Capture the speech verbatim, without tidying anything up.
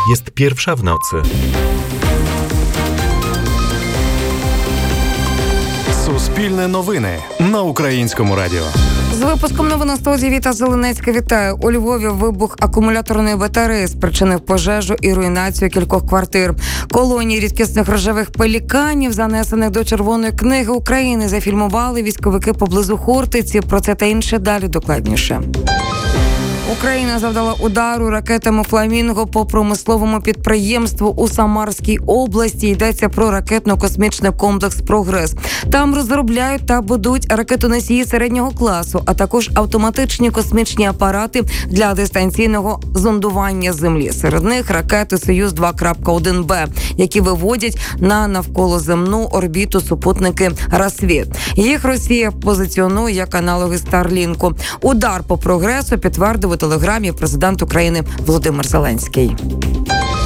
Jest pierwsza w nocy. Суспільне новини на Українському радіо. З випуском новин у студії Віта Зеленецька. Вітаю. У Львові вибух акумуляторної батареї спричинив пожежу і руйнацію кількох квартир. Колонії рідкісних рожевих пеліканів, занесених до Червоної книги України, зафільмували військовики поблизу Хортиці. Про це та інше далі докладніше. Україна завдала удару ракетами «Фламінго» по промисловому підприємству у Самарській області. Йдеться про ракетно-космічний комплекс «Прогрес». Там розробляють та будують ракетоносії середнього класу, а також автоматичні космічні апарати для дистанційного зондування Землі. Серед них ракети «Союз два крапка один Б», які виводять на навколоземну орбіту супутники «Рассвіт». Їх Росія позиціонує як аналоги «Старлінку». Удар по «Прогресу» підтвердив у телеграмі президент України Володимир Зеленський.